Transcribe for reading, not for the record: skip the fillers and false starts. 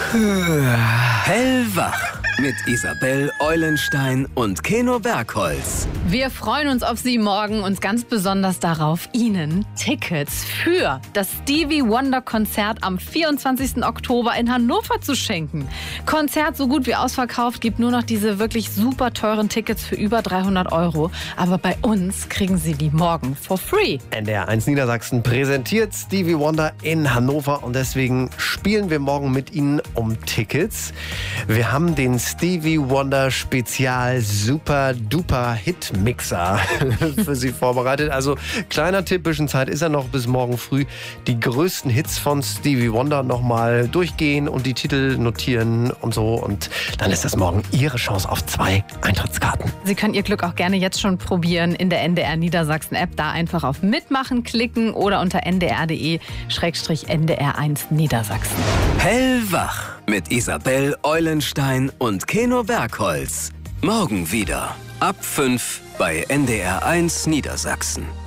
Hellwach mit Isabel Eulenstein und Keno Bergholz. Wir freuen uns auf Sie morgen und ganz besonders darauf, Ihnen Tickets für das Stevie Wonder Konzert am 24. Oktober in Hannover zu schenken. Konzert so gut wie ausverkauft, gibt nur noch diese wirklich super teuren Tickets für über 300 €. Aber bei uns kriegen Sie die morgen for free. NDR 1 Niedersachsen präsentiert Stevie Wonder in Hannover und deswegen spielen wir morgen mit Ihnen um Tickets. Wir haben den Stevie Wonder Spezial Super Duper Hit Mixer für Sie vorbereitet. Also kleiner Tipp, bisschen Zeit ist ja noch bis morgen früh. Die größten Hits von Stevie Wonder nochmal durchgehen und die Titel notieren und so. Und dann ist das morgen Ihre Chance auf 2 Eintrittskarten. Sie können Ihr Glück auch gerne jetzt schon probieren in der NDR Niedersachsen App. Da einfach auf Mitmachen klicken oder unter ndr.de/ndr1 Niedersachsen. Hellwach mit Isabel Eulenstein und Keno Bergholz. Morgen wieder ab 5 bei NDR 1 Niedersachsen.